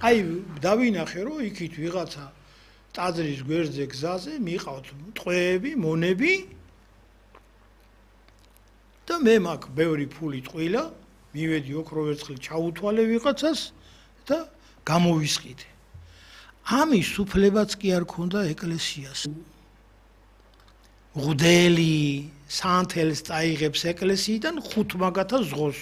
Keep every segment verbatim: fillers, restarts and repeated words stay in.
აი დავინახე რომ იქით ვიღაცა ტაძრის გვერდზე გზაზე მიყავთ ტყვეები, მონები და მე მაგ ბევრი ფული ტყვილა, მივედი ოქროვერცხლი ჩაუთვალე ვიღაცას და გამოვისყიდე. ამის უფლებაც კი არ ქონდა ეკლესიას. ღუდელი სანთელს წაიღებს ეკლესიიდან ხუთ მაგათა ზღოს.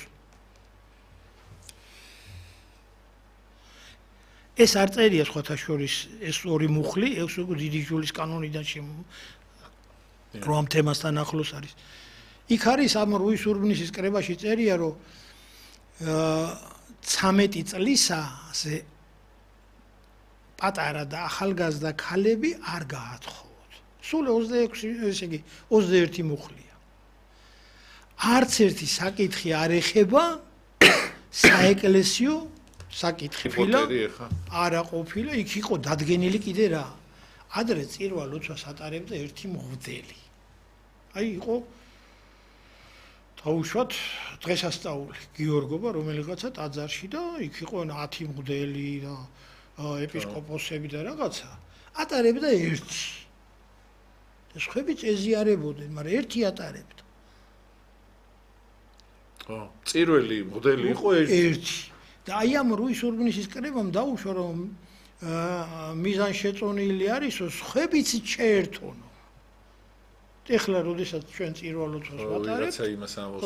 ეს არ წერია სხვათა შორის ეს ორი მუხლი, ეს უკვე დიდი ჯულის კანონიდან შემ რომ ამ თემასთან ახლოს არის. იქ არის ამ რუის ურბნისის კრებაში წერია რომ ცამეტი წლისაზე პატარა და ახალგაზრდა ქალები არ გაათხოვოთ. სულ ოცდაექვსი, ესე იგი ოცდაერთი მუხლია. არც ერთი საკითხი არ ეხება საეკლესიო საკითხი ფილა არა ყოფილა, იქ იყო დადგენილი კიდე რა. ადრე წირვა ლოცვას ატარებდა ერთი მღვდელი. აი იყო თავშოთ დღესასწაული გიორგობა რომელიღაცა ტაძარში და იქ იყო ათი მღვდელი და ეპისკოპოსები და რაღაცა ატარებდა ერთი. და სხვები წეზიარებოდნენ, მაგრამ ერთი ატარებდა. ხო, წირველი მღვდელი იყო ერთი. და აი ამ რუის ურბნისის კრებამ დაუშვა რომ მიზანშეწონილი არისო სხვებიც შეერთონო. ეხლა როდესაც ჩვენ წირვა ლოცვას ვატარებთ